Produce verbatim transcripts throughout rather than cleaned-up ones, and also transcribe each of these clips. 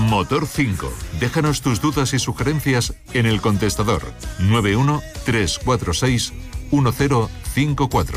Motor cinco. Déjanos tus dudas y sugerencias en el contestador nueve uno tres cuatro seis uno cero cinco cuatro.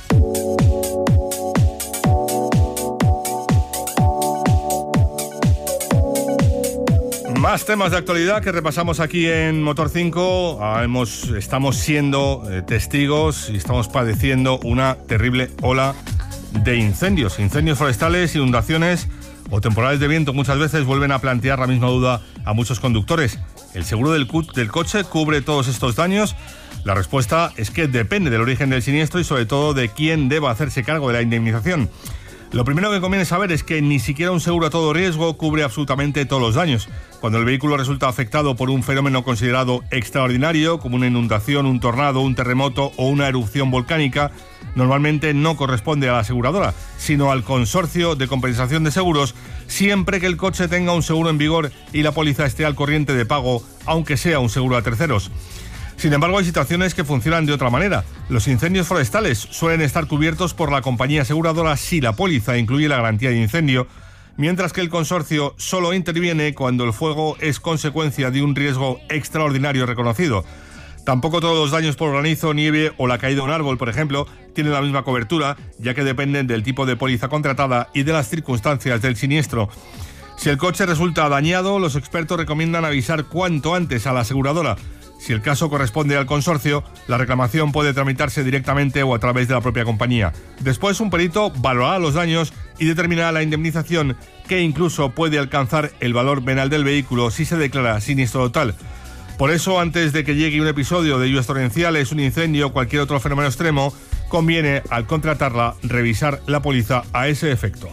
Más temas de actualidad que repasamos aquí en Motor cinco. Ah, hemos, estamos siendo eh, testigos y estamos padeciendo una terrible ola de incendios. Incendios forestales, inundaciones o temporales de viento muchas veces vuelven a plantear la misma duda a muchos conductores. ¿El seguro del, cu- del coche cubre todos estos daños? La respuesta es que depende del origen del siniestro y sobre todo de quién deba hacerse cargo de la indemnización. Lo primero que conviene saber es que ni siquiera un seguro a todo riesgo cubre absolutamente todos los daños. Cuando el vehículo resulta afectado por un fenómeno considerado extraordinario, como una inundación, un tornado, un terremoto o una erupción volcánica, normalmente no corresponde a la aseguradora, sino al consorcio de compensación de seguros, siempre que el coche tenga un seguro en vigor y la póliza esté al corriente de pago, aunque sea un seguro a terceros. Sin embargo, hay situaciones que funcionan de otra manera. Los incendios forestales suelen estar cubiertos por la compañía aseguradora si la póliza incluye la garantía de incendio, mientras que el consorcio solo interviene cuando el fuego es consecuencia de un riesgo extraordinario reconocido. Tampoco todos los daños por granizo, nieve o la caída de un árbol, por ejemplo, tienen la misma cobertura, ya que dependen del tipo de póliza contratada y de las circunstancias del siniestro. Si el coche resulta dañado, los expertos recomiendan avisar cuanto antes a la aseguradora. Si el caso corresponde al consorcio, la reclamación puede tramitarse directamente o a través de la propia compañía. Después, un perito valorará los daños y determinará la indemnización, que incluso puede alcanzar el valor venal del vehículo si se declara siniestro total. Por eso, antes de que llegue un episodio de lluvias torrenciales, un incendio o cualquier otro fenómeno extremo, conviene, al contratarla, revisar la póliza a ese efecto.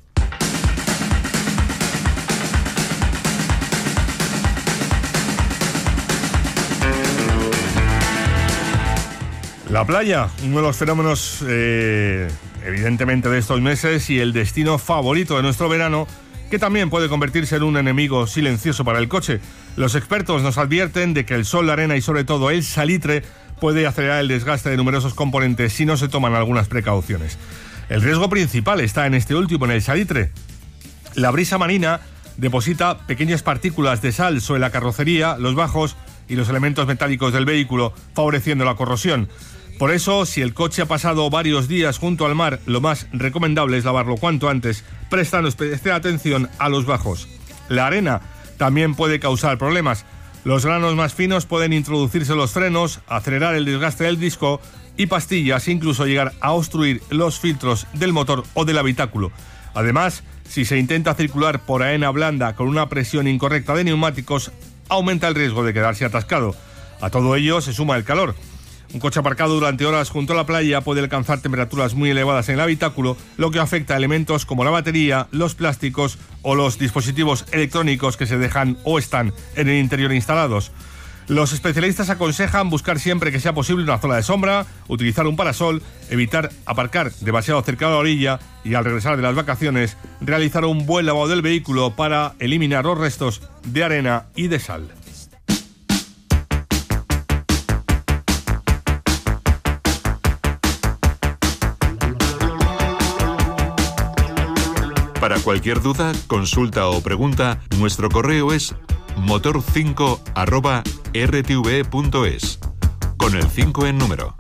La playa, uno de los fenómenos eh, evidentemente de estos meses y el destino favorito de nuestro verano, que también puede convertirse en un enemigo silencioso para el coche. Los expertos nos advierten de que el sol, la arena y sobre todo el salitre puede acelerar el desgaste de numerosos componentes si no se toman algunas precauciones. El riesgo principal está en este último, en el salitre. La brisa marina deposita pequeñas partículas de sal sobre la carrocería, los bajos y los elementos metálicos del vehículo, favoreciendo la corrosión. Por eso, si el coche ha pasado varios días junto al mar, lo más recomendable es lavarlo cuanto antes, prestando especial atención a los bajos. La arena también puede causar problemas. Los granos más finos pueden introducirse en los frenos, acelerar el desgaste del disco y pastillas, incluso llegar a obstruir los filtros del motor o del habitáculo. Además, si se intenta circular por arena blanda con una presión incorrecta de neumáticos, aumenta el riesgo de quedarse atascado. A todo ello se suma el calor. Un coche aparcado durante horas junto a la playa puede alcanzar temperaturas muy elevadas en el habitáculo, lo que afecta a elementos como la batería, los plásticos o los dispositivos electrónicos que se dejan o están en el interior instalados. Los especialistas aconsejan buscar siempre que sea posible una zona de sombra, utilizar un parasol, evitar aparcar demasiado cerca de la orilla y al regresar de las vacaciones realizar un buen lavado del vehículo para eliminar los restos de arena y de sal. Para cualquier duda, consulta o pregunta, nuestro correo es motor cinco arroba r t v punto es, con el cinco en número.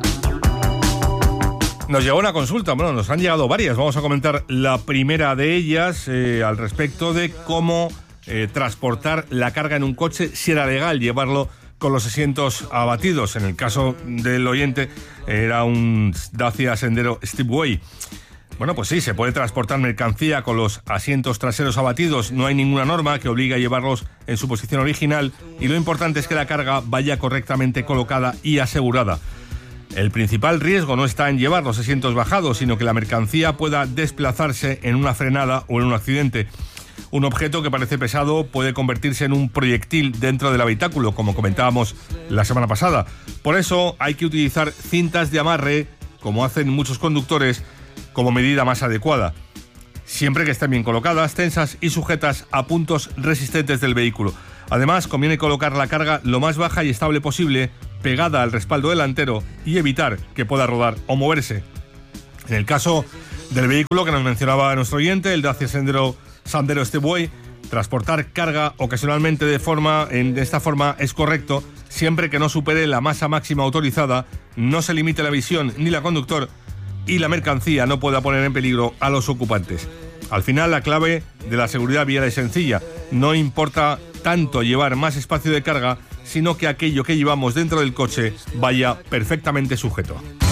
Nos llegó una consulta, bueno, nos han llegado varias. Vamos a comentar la primera de ellas eh, al respecto de cómo eh, transportar la carga en un coche, si era legal llevarlo con los asientos abatidos. En el caso del oyente era un Dacia Sandero Stepway. Bueno, pues sí, se puede transportar mercancía con los asientos traseros abatidos. No hay ninguna norma que obligue a llevarlos en su posición original y lo importante es que la carga vaya correctamente colocada y asegurada. El principal riesgo no está en llevar los asientos bajados, sino que la mercancía pueda desplazarse en una frenada o en un accidente. Un objeto que parece pesado puede convertirse en un proyectil dentro del habitáculo, como comentábamos la semana pasada. Por eso hay que utilizar cintas de amarre, como hacen muchos conductores, como medida más adecuada, siempre que estén bien colocadas, tensas y sujetas a puntos resistentes del vehículo. Además, conviene colocar la carga lo más baja y estable posible, pegada al respaldo delantero y evitar que pueda rodar o moverse. En el caso del vehículo que nos mencionaba nuestro oyente, el Dacia Sandero, Sandero Stepway, Transportar carga ocasionalmente de forma, en, de esta forma es correcto, siempre que no supere la masa máxima autorizada, no se limite la visión ni la conductor y la mercancía no pueda poner en peligro a los ocupantes. Al final, la clave de la seguridad vial es sencilla. No importa tanto llevar más espacio de carga, sino que aquello que llevamos dentro del coche vaya perfectamente sujeto.